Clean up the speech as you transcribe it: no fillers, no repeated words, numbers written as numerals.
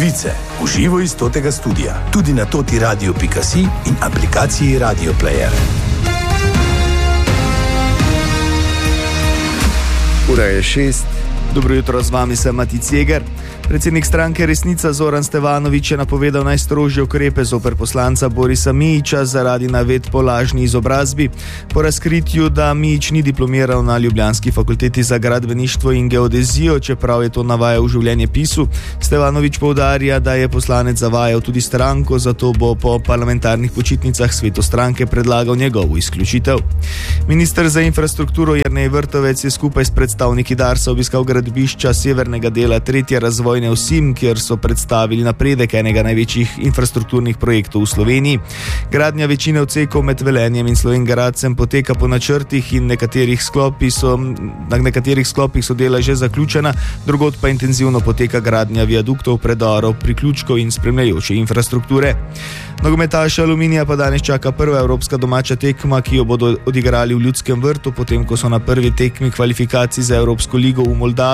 Novice v živo iz Totega studia, tudi na totiradio.si in aplikaciji Radio Player. Ura je 6. Dobro jutro, z vami sem Matic Jeger. Predsednik stranke Resnica Zoran Stevanović je napovedal najstrožje ukrepe zoper poslanca Borisa Mijića zaradi navedb po lažni izobrazbi. Po razkritju, da Mijić ni diplomiral na ljubljanski fakulteti za gradbeništvo in geodezijo, čeprav je to navajal v življenjepisu, Stevanović poudarja, da je poslanec zavajal tudi stranko, zato bo po parlamentarnih počitnicah svetu stranke predlagal njegovo izključitev. Minister za infrastrukturo Jernej Vrtovec je skupaj s predstavniki Darsa obiskal gradbišča severnega dela 3. razvojne osi, kjer so predstavili napredek enega največjih infrastrukturnih projektov v Sloveniji. Gradnja večine odsekov med Velenjem in Slovenj Gradcem poteka po načrtih in na nekaterih sklopih so dela že zaključena, drugod pa intenzivno poteka gradnja viaduktov, predorov, priključkov in spremljajoče infrastrukture. Nogometaše Aluminija pa danes čaka prva evropska domača tekma, ki jo bodo odigrali v Ljudskem vrtu, potem ko so na prvi tekmi kvalifikacij za Evropsko ligo v Moldaviji